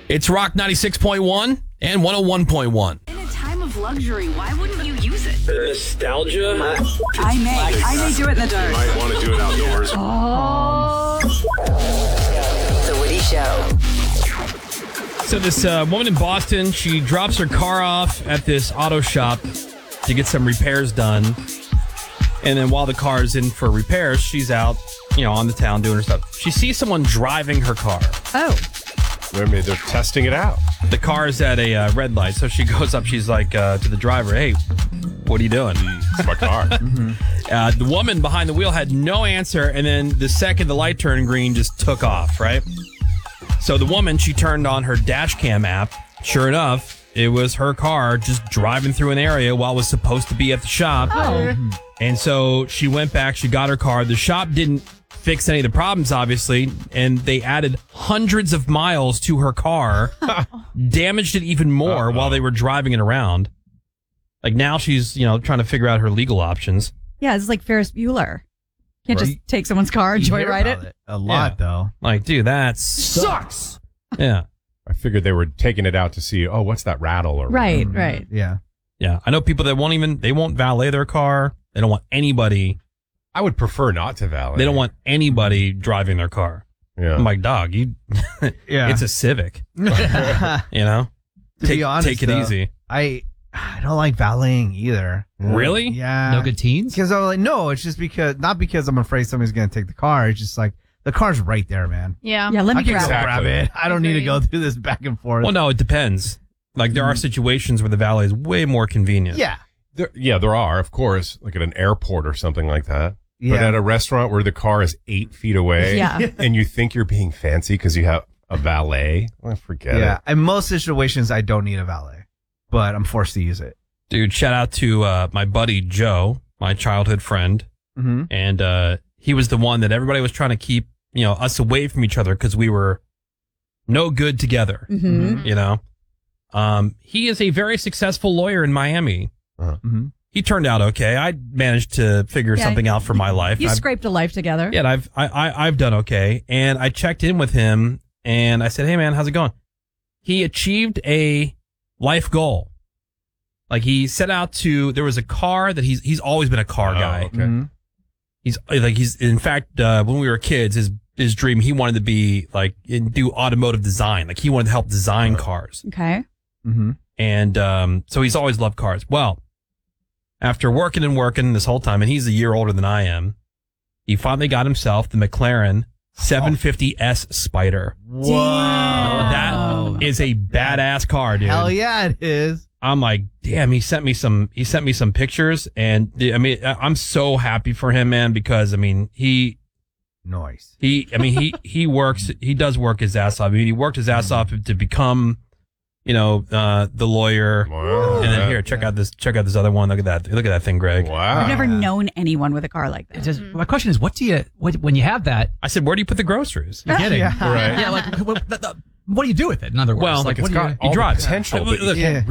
It's Rock 96.1 and 101.1. In a time of luxury, why wouldn't you use it? The nostalgia. I may do it in the dark. Might want to do it outdoors. The Woody Show. So this woman in Boston, she drops her car off at this auto shop to get some repairs done. And then while the car is in for repairs, she's out, on the town doing her stuff. She sees someone driving her car. Oh. Maybe they're testing it out. The car is at a red light, so she goes up. She's like to the driver, "Hey, what are you doing?" It's my car. The woman behind the wheel had no answer, and then the second the light turned green, just took off, right? So the woman, she turned on her dash cam app. Sure enough, it was her car just driving through an area while it was supposed to be at the shop. Oh. And so she went back, she got her car. The shop didn't fix any of the problems, obviously, and they added hundreds of miles to her car, damaged it even more while they were driving it around. Like now she's, trying to figure out her legal options. Yeah, it's like Ferris Bueller. Can't just take someone's car and joyride it. A lot, though. Like, dude, that sucks. Yeah. I figured they were taking it out to see, what's that rattle? Or Right. Yeah. Yeah. I know people that won't valet their car. They don't want anybody. I would prefer not to valet. They don't want anybody driving their car. Yeah. I'm like, dog, it's a Civic. To be honest, take it though, easy. I don't like valeting either. Really? Yeah. No good teens? Because I'm like, no, it's just not because I'm afraid somebody's going to take the car. It's just like, the car's right there, man. Yeah. Yeah, let me I can grab go it. grab it. I don't need to go through this back and forth. Well, no, it depends. Like, there are situations where the valet is way more convenient. Yeah. There are, of course, like at an airport or something like that. Yeah. But at a restaurant where the car is 8 feet away Yeah. and you think you're being fancy because you have a valet, forget it. In most situations, I don't need a valet, but I'm forced to use it. Dude, shout out to my buddy Joe, my childhood friend. Mm-hmm. And he was the one that everybody was trying to keep, us away from each other because we were no good together. Mm-hmm. He is a very successful lawyer in Miami. Mm-hmm. He turned out okay. I managed to figure something out for my life. You scraped a life together. Yeah, I've done okay. And I checked in with him and I said, "Hey man, how's it going?" He achieved a life goal. Like he set out to, there was a car that he's always been a car guy. Okay. Mm-hmm. He's in fact, when we were kids, his dream, he wanted to be like, do automotive design. Like he wanted to help design cars. Okay. Mm-hmm. And, so he's always loved cars. Well, after working this whole time, and he's a year older than I am, he finally got himself the McLaren 750S Spider. Whoa. That is a badass car, dude. Hell yeah, it is. I'm like, damn, he sent me some pictures, and I'm so happy for him, man, because he Nice. he does work his ass off. He worked his ass off to become, the lawyer. Wow. And then here, check out this other one. Look at that thing, Greg. Wow. I've never known anyone with a car like that. My question is, when you have that, I said, where do you put the groceries? you're kidding. Yeah. Right. Yeah, like, what do you do with it, in other words? Well, like, It's what do you... got all the drives. potential, but you Look, can't